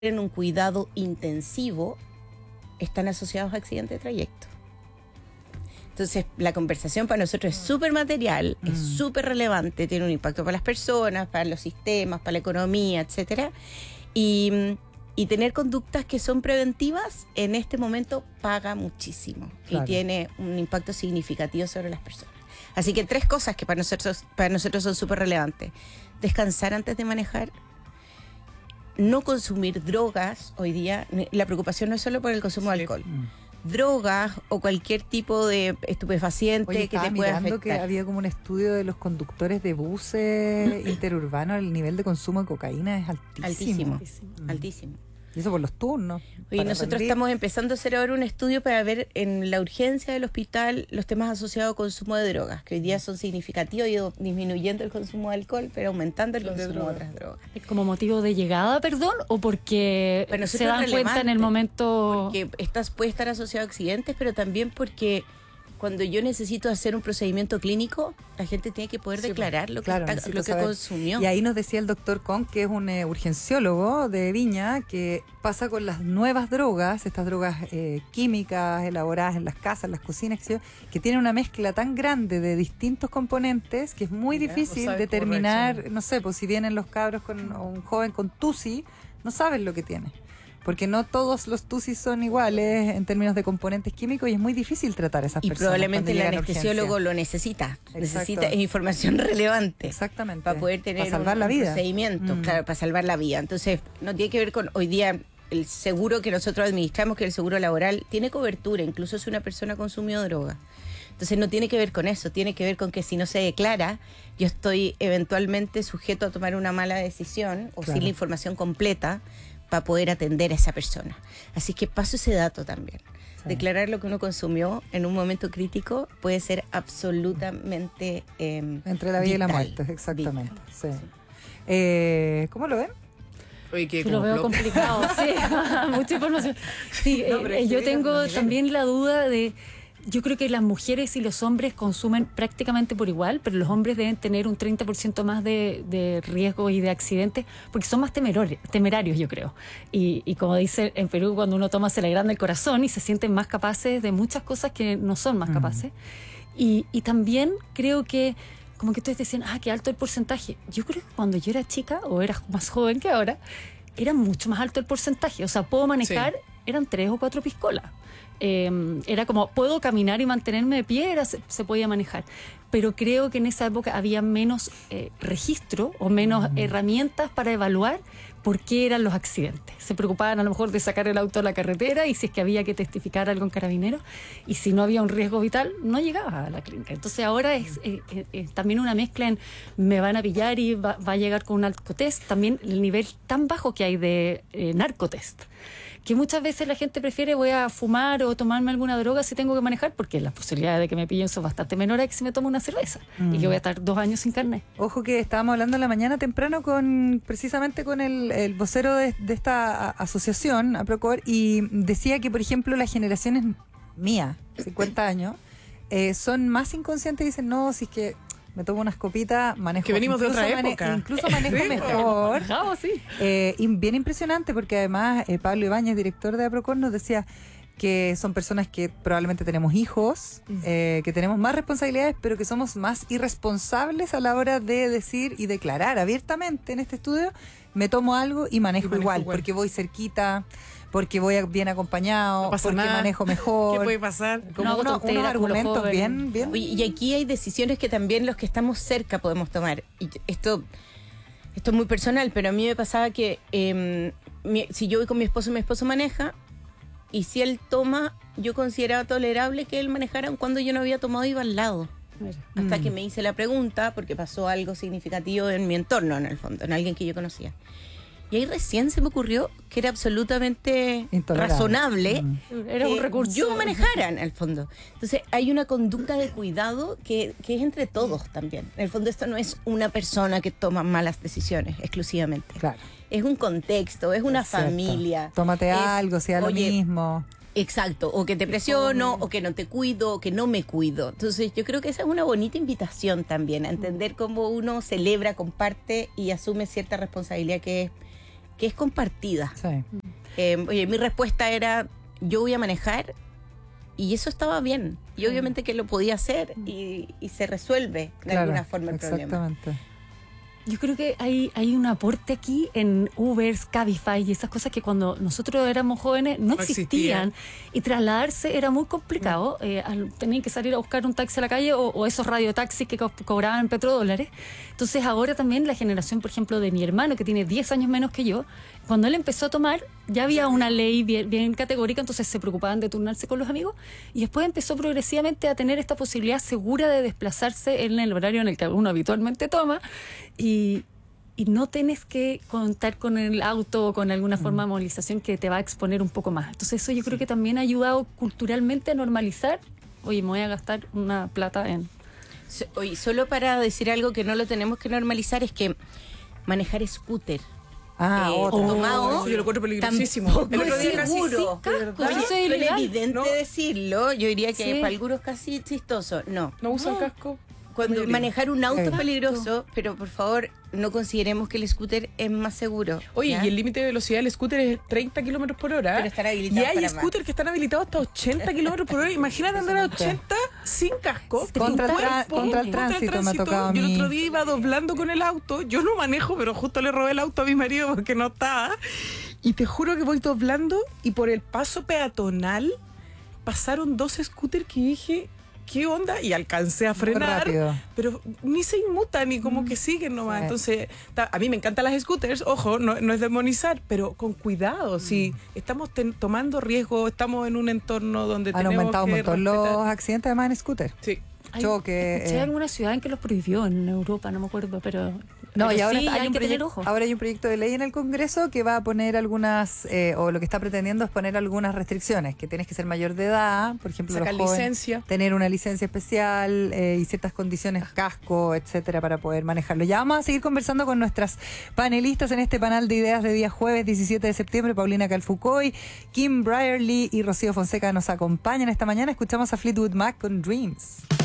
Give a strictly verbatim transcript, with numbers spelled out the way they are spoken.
en un cuidado intensivo están asociados a accidentes de trayecto. Entonces, la conversación para nosotros es súper material, mm. es súper relevante, tiene un impacto para las personas, para los sistemas, para la economía, etcétera. Y, y tener conductas que son preventivas en este momento paga muchísimo, claro, y tiene un impacto significativo sobre las personas. Así que tres cosas que para nosotros, para nosotros son súper relevantes. Descansar antes de manejar. No consumir drogas hoy día. La preocupación no es solo por el consumo sí. de alcohol. Mm. Drogas o cualquier tipo de estupefaciente. Oye, que te pueda afectar. Que había como un estudio de los conductores de buses interurbanos, el nivel de consumo de cocaína es altísimo. Altísimo, altísimo. Mm. altísimo. Y eso por los turnos. Oye, nosotros rendir. Estamos empezando a hacer ahora un estudio para ver en la urgencia del hospital los temas asociados al consumo de drogas, que hoy día son significativos, y disminuyendo el consumo de alcohol, pero aumentando el consumo de, de otras drogas. ¿Es como motivo de llegada, perdón, o porque se dan cuenta en el momento? Porque estás, puede estar asociado a accidentes, pero también porque cuando yo necesito hacer un procedimiento clínico, la gente tiene que poder sí, declarar lo que, claro, está, lo que consumió. Y ahí nos decía el doctor Con, que es un eh, urgenciólogo de Viña, que pasa con las nuevas drogas, estas drogas eh, químicas elaboradas en las casas, en las cocinas, que tienen una mezcla tan grande de distintos componentes que es muy ya, difícil no determinar, no sé, pues si vienen los cabros con o un joven con tusi, no saben lo que tiene. Porque no todos los tusis son iguales en términos de componentes químicos y es muy difícil tratar a esas y personas. Y probablemente el anestesiólogo lo necesita. Exacto. Necesita información relevante. Exactamente. Para poder tener para salvar un, la vida. un procedimiento, mm. claro, para salvar la vida. Entonces, no tiene que ver con hoy día el seguro que nosotros administramos, que es el seguro laboral, tiene cobertura, incluso si una persona consumió droga. Entonces no tiene que ver con eso, tiene que ver con que si no se declara, yo estoy eventualmente sujeto a tomar una mala decisión o claro. sin la información completa para poder atender a esa persona. Así que paso ese dato también. Sí. Declarar lo que uno consumió en un momento crítico puede ser absolutamente eh, entre la vida vital, y la muerte, exactamente. Sí. Sí. Eh, ¿Cómo lo ven? Oye, que lo veo complicado, sí, mucha información. Sí, no, eh, yo tengo también la duda de... Yo creo que las mujeres y los hombres consumen prácticamente por igual, pero los hombres deben tener un treinta por ciento más de, de riesgo y de accidentes, porque son más temerarios, temerarios yo creo. Y, y como dice en Perú, cuando uno toma se le agranda el corazón y se sienten más capaces de muchas cosas que no son más capaces. Mm. Y, y también creo que, como que ustedes decían, ah, qué alto el porcentaje. Yo creo que cuando yo era chica, o era más joven que ahora, era mucho más alto el porcentaje. O sea, puedo manejar, sí. eran tres o cuatro piscolas. Eh, era como, puedo caminar y mantenerme de pie, era, se, se podía manejar. Pero creo que en esa época había menos eh, registro o menos uh-huh. herramientas para evaluar por qué eran los accidentes. Se preocupaban a lo mejor de sacar el auto a la carretera y si es que había que testificar algo en Carabineros, y si no había un riesgo vital, no llegaba a la clínica. Entonces ahora es, eh, eh, es también una mezcla en me van a pillar y va, va a llegar con un alcotest, también el nivel tan bajo que hay de eh, narcotest, que muchas veces la gente prefiere voy a fumar o tomarme alguna droga si tengo que manejar, porque las posibilidades de que me pillen son bastante menores que si me tomo una cerveza mm. y que voy a estar dos años sin carnet. Ojo que estábamos hablando en la mañana temprano con precisamente con el, el vocero de, de esta asociación, APROCOR, y decía que, por ejemplo, las generaciones mías, cincuenta años, eh, son más inconscientes y dicen, no, si es que me tomo unas copitas, manejo que venimos de otra mane- época. Incluso manejo mejor. Oh, sí. eh, y bien impresionante, porque además eh, Pablo Ibáñez, director de APROCOR, nos decía que son personas que probablemente tenemos hijos, mm. eh, que tenemos más responsabilidades, pero que somos más irresponsables a la hora de decir y declarar abiertamente en este estudio, me tomo algo y manejo, y manejo igual, igual, porque voy cerquita, porque voy bien acompañado, no pasa porque nada. Manejo mejor. ¿Qué puede pasar? Como no, uno, unos argumentos bien, bien. Oye, y aquí hay decisiones que también los que estamos cerca podemos tomar. Y esto, esto es muy personal, pero a mí me pasaba que eh, mi, si yo voy con mi esposo, mi esposo maneja, y si él toma, yo consideraba tolerable que él manejara cuando yo no había tomado, iba al lado. Mira. Hasta mm. que me hice la pregunta, porque pasó algo significativo en mi entorno, en el fondo, en alguien que yo conocía. Y ahí recién se me ocurrió que era absolutamente razonable mm. era un recurso. Yo manejara, en el fondo. Entonces hay una conducta de cuidado que, que es entre todos también. En el fondo esto no es una persona que toma malas decisiones exclusivamente. Claro. Es un contexto, es una es familia. Tómate es, algo, sea oye, lo mismo. Exacto, o que te presiono, o que no te cuido, o que no me cuido. Entonces yo creo que esa es una bonita invitación también, a entender cómo uno celebra, comparte y asume cierta responsabilidad que es que es compartida. Sí. Eh, oye, mi respuesta era, yo voy a manejar, y eso estaba bien. Y obviamente que lo podía hacer y, y se resuelve de Claro, alguna forma el problema. exactamente. Yo creo que hay, hay un aporte aquí en Ubers, Cabify y esas cosas que cuando nosotros éramos jóvenes no, No existían. existían. Y trasladarse era muy complicado. Mm. Eh, al- tenían que salir a buscar un taxi a la calle o, o esos radiotaxis que co- cobraban petrodólares. Entonces ahora también la generación, por ejemplo, de mi hermano, que tiene diez años menos que yo, cuando él empezó a tomar, ya había una ley bien, bien categórica, entonces se preocupaban de turnarse con los amigos y después empezó progresivamente a tener esta posibilidad segura de desplazarse en el horario en el que uno habitualmente toma y, y no tienes que contar con el auto o con alguna forma de movilización que te va a exponer un poco más. Entonces eso yo creo que también ha ayudado culturalmente a normalizar, oye, me voy a gastar una plata en... So- oye, solo para decir algo que no lo tenemos que normalizar, es que manejar scooter Ah, eh, otra. tomado, Oh, yo lo encuentro peligrosísimo. tampoco El otro es día casi seguro. sin casco, Oye, eso es suena ilegal. evidente No. decirlo, yo diría que Sí. para algunos casi chistoso. No, no usa No. el casco. cuando mayoría. manejar un auto es Exacto. peligroso, pero por favor no consideremos que el scooter es más seguro. Oye, ¿ya? y el límite de velocidad del scooter es treinta kilómetros por hora. Pero están y habilitados hay para scooters que están habilitados hasta ochenta kilómetros por hora. Imagínate andar a ochenta sin casco. Contra el Tu tra- cuerpo, contra el tránsito me ha tocado a Yo el mí. otro día iba doblando con el auto. Yo no manejo, pero justo le robé el auto a mi marido porque no estaba. Y te juro que voy doblando y por el paso peatonal pasaron dos scooters que dije, ¿qué onda? Y alcancé a frenar, rápido. pero ni se inmutan ni como que siguen nomás. Sí. Entonces, ta- a mí me encantan las scooters, ojo, no, no es demonizar, pero con cuidado. Si estamos ten- tomando riesgo, estamos en un entorno donde Han tenemos aumentado un que montón los respetar- accidentes además en scooter. Sí. Hay- Choque, escuché eh. alguna ciudad en que los prohibió, en Europa, no me acuerdo, pero... No, pero y ahora sí, está- hay, hay un que tener proyecto, ojo. ahora hay un proyecto de ley en el Congreso que va a poner algunas, eh, o lo que está pretendiendo es poner algunas restricciones, que tienes que ser mayor de edad, por ejemplo, Sacar los jóvenes, licencia. tener una licencia especial eh, y ciertas condiciones, casco, etcétera, para poder manejarlo. Ya vamos a seguir conversando con nuestras panelistas en este panel de ideas de día jueves diecisiete de septiembre. Paulina Calfucoy, Kim Brierly y Rocío Fonseca nos acompañan esta mañana. Escuchamos a Fleetwood Mac con Dreams.